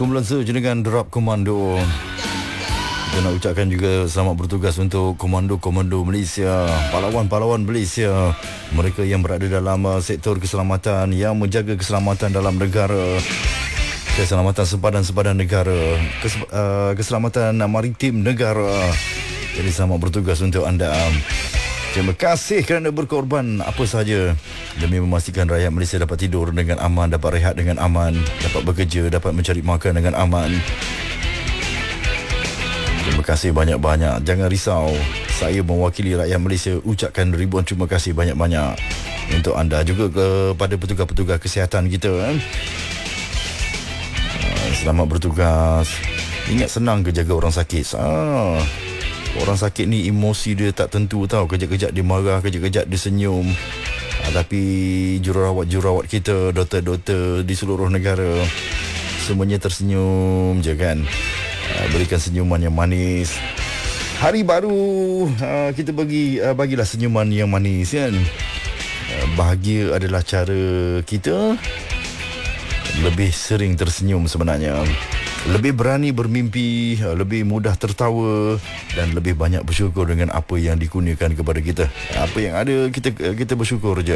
Kumpulan search dengan Drop Komando. Kita nak ucapkan juga selamat bertugas untuk komando-komando Malaysia, pahlawan-pahlawan Malaysia, mereka yang berada dalam sektor keselamatan, yang menjaga keselamatan dalam negara, keselamatan sempadan-sempadan negara, keselamatan maritim negara. Jadi selamat bertugas untuk anda. Terima kasih kerana berkorban apa sahaja demi memastikan rakyat Malaysia dapat tidur dengan aman, dapat rehat dengan aman, dapat bekerja, dapat mencari makan dengan aman. Terima kasih banyak-banyak. Jangan risau, saya mewakili rakyat Malaysia ucapkan ribuan terima kasih banyak-banyak untuk anda, juga kepada petugas-petugas kesihatan kita. Selamat bertugas. Ingat, senang ke jaga orang sakit. Orang sakit ni emosi dia tak tentu tau. Kejap-kejap dia marah, kejap-kejap dia senyum. Tapi jururawat-jururawat kita, doktor-doktor di seluruh negara, semuanya tersenyum je kan. Berikan senyuman yang manis. Hari baru, kita bagilah senyuman yang manis kan. Bahagia adalah cara kita lebih sering tersenyum sebenarnya. Lebih berani bermimpi, lebih mudah tertawa, dan lebih banyak bersyukur dengan apa yang dikurniakan kepada kita. Apa yang ada, kita bersyukur je.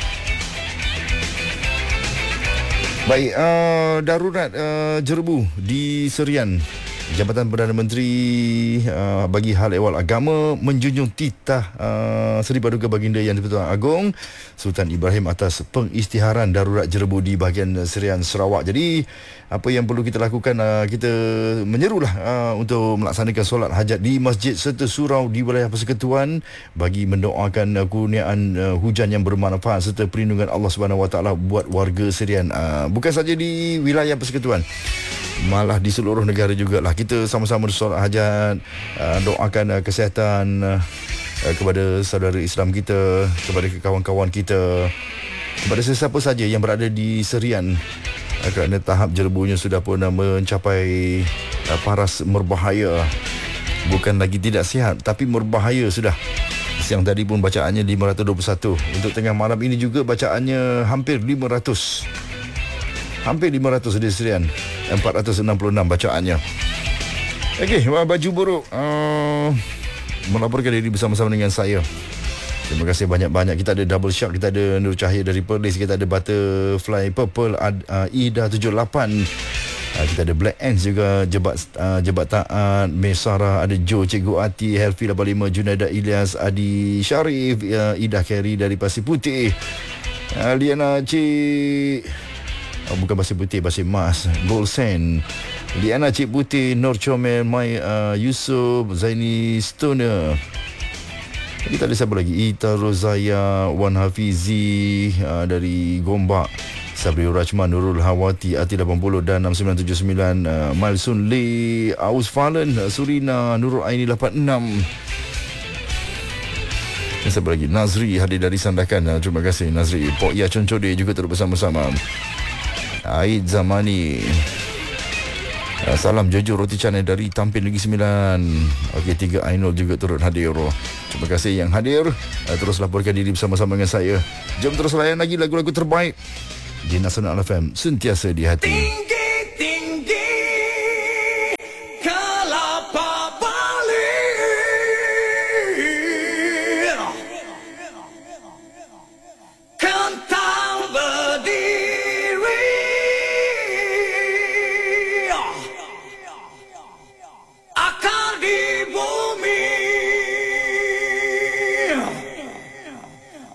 Baik, darurat Jerebu di Serian. Jabatan Perdana Menteri bagi Hal Ehwal Agama menjunjung titah Seri Paduka Baginda Yang di-Pertuan Agong Sultan Ibrahim atas pengisytiharan darurat Jerebu di bahagian Serian Sarawak. Jadi apa yang perlu kita lakukan, kita menyerulah untuk melaksanakan solat hajat di Masjid serta surau di wilayah Persekutuan bagi mendoakan kurniaan hujan yang bermanfaat serta perlindungan Allah Subhanahu Wa Taala buat warga Serian. Bukan saja di wilayah Persekutuan, malah di seluruh negara jugalah. Kita sama-sama solat hajat, doakan kesihatan kepada saudara Islam kita, kepada kawan-kawan kita, kepada sesiapa saja yang berada di Serian, kerana tahap Jerebunya sudah pun mencapai paras merbahaya. Bukan lagi tidak sihat, tapi merbahaya sudah. Siang tadi pun bacaannya 521. Untuk tengah malam ini juga bacaannya hampir 500. Hampir 500 di Serian. 466 bacaannya. Okey, baju buruk melaporkan diri bersama-sama dengan saya. Terima kasih banyak-banyak. Kita ada Double Shark, kita ada Nur Cahaya dari Perlis, kita ada Butterfly Purple, Ida 78, kita ada Black Ants juga, Jebat Taat, Mesara, ada Joe, Cikgu Ati, Helfi 85, Junaida Ilyas, Adi Syarif, Ida Carey dari Pasir Putih, Liana Cik, bukan Pasir Putih, Pasir Mas, Gold Sand, Liana Cik Putih, Nur Comel, Mai Yusuf, Zaini Stoner. Kita ada siapa lagi? Ita Rozaya, Wan Hafizi dari Gombak, Sabri Rachman, Nurul Hawati, Ati 80 dan 6979, Malsun Lee, Aus Falen, Surina, Nurul Aini 86. Dan siapa lagi? Nazri hadir dari Sandakan. Terima kasih Nazri. Pok Ya Concode juga turut bersama-sama. Aid Zamani. Salam Jojo Roti Canai dari Tampin Negeri Sembilan. Okey, 3 Ainul juga turut hadir. Terima kasih yang hadir. Terus laporkan diri bersama-sama dengan saya. Jom terus layan lagi lagu-lagu terbaik di Nasional FM, sentiasa di hati.